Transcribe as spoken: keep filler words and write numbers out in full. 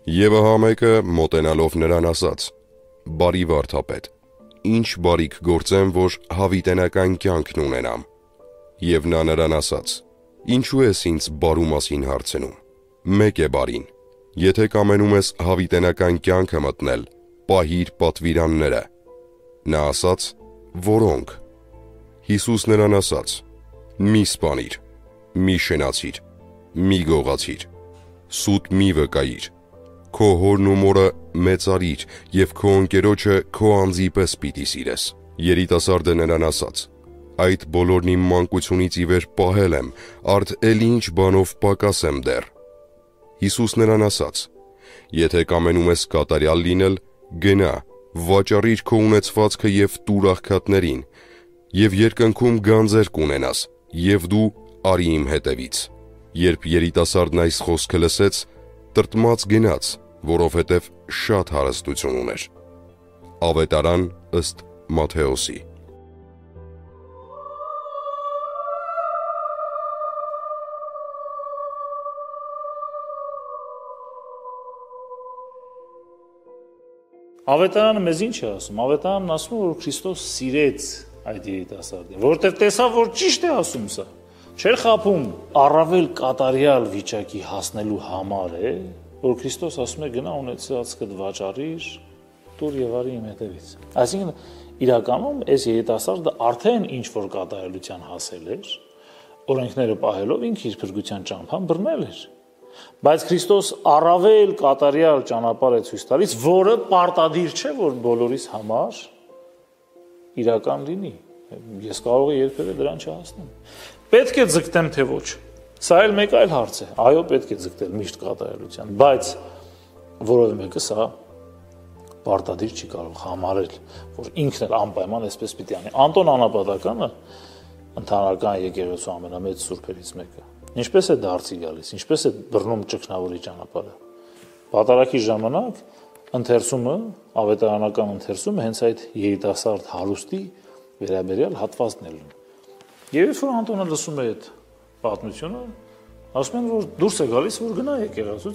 Եվ ահա մեկը մոտենալով նրան ասաց. «Բարի վարդապետ, ինչ բարիք գործեմ, որ հավիտենական կյանքն ունենամ»։ Եվ նա նրան ասաց. «Ինչու ես ինձ բարու մասին հարցնում, մեկ է բարին, եթե կամենում ես հավիտենական կյանքը մտնել, պահիր պատվիրանները»։ Նա ասաց. «Որոնք»։ Հիսուս նրան ասաց. «Մի սպանիր, մի շնացիր, մի գողացիր, սուտ մի վկայիր, քո հորն ու մորը մեծարիր և քո ընկերոջը քո անձի պես պիտի սիրես»։ Երիտասարդը նրան ասաց. «Այդ բոլորն իմ մանկությունից ի վեր պահել եմ, արդ էլ ինչ բանով պակաս եմ դեռ»։ Հիսուս նրան ասաց. «Եթե կամենում ես կատարյալ լինել, գնա, վաճառիր քո ունեցվածքը և տուր աղքատներին, և երկնքում գանձեր կունենաս, և դու արի իմ հետևից»։ Երբ երիտասարդն այս խոսքը լսեց, տրտմած գնաց, որովհետև շատ հարստություն ուներ։ Ավետարան ըստ Մատթեոսի։ Ավետարանը մեզ ինչ է ասում։ Ավետարանն ասում է, որ Քրիստոս սիրեց այդ երիտասարդին, որովհետև տեսավ, որ ճիշտ է ասում սա։ Չէր խաբում առավել կատարյալ վիճակի հասնելու համար է, որ Քրիստոս ասում է գնա ունեցածքդ վաճառիր, տուր եւ արի իմ հետևից։ Այսինքն իրականում այս երիտասարդը արդեն ինչ որ կատարելության հասել էր, օրենքները պահելով ինքը իր փրկության ճամփան բռնել էր։ Բայց Քրիստոս առավել կատարյալ ճանապարհ է ցույց տալիս, որը պարտադիր չէ, որ բոլորիս համար իրական լինի։ Ես կարող եմ երբևէ դրան չհասնեմ։ Պետք է ձգտեմ, թե ոչ։ Սա էլ մեկ այլ հարց է։ Այո, պետք է ձգտել միշտ կատարելության, բայց որևէ մեկը սա պարտադիր չի կարող համարել, որ ինքն էլ անպայման այսպես պիտի անի։ Անտոն Անապատականը ընդհանրական եկեղեցու ամենամեծ սուրբերից մեկը։ Ինչպես է դարձի գալիս, ինչպես է բռնում ճգնավորի ճանապարհը։ Պատարագի ժամանակ ընթերցումը, ավետարանական ընթերցումը հենց այդ երիտասարդ հարուստի վերաբերյալ հատվածն է լինում։ Եվ երբ որ Անտոնը լսում է այդ պատմությունը, ասում են, որ դուրս է գալիս, որ գնա եկեղեցուց